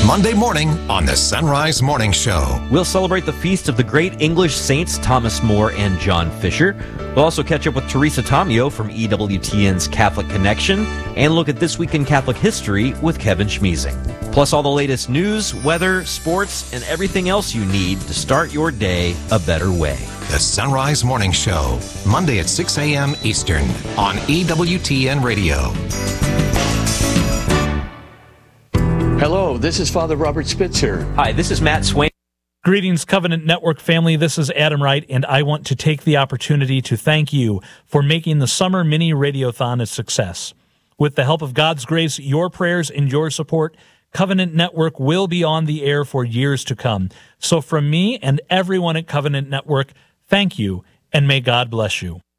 Monday morning on the Sunrise Morning Show. We'll celebrate the feast of the great English saints Thomas More and John Fisher. We'll also catch up with Teresa Tomeo from EWTN's Catholic Connection and look at This Week in Catholic History with Kevin Schmeezing. Plus all the latest news, weather, sports, and everything else you need to start your day a better way. The Sunrise Morning Show, Monday at 6 a.m. Eastern on EWTN Radio. Hello, this is Father Robert Spitzer. Hi, this is Matt Swain. Greetings, Covenant Network family. This is Adam Wright, and I want to take the opportunity to thank you for making the Summer Mini Radiothon a success. With the help of God's grace, your prayers, and your support, Covenant Network will be on the air for years to come. So from me and everyone at Covenant Network, thank you, and may God bless you.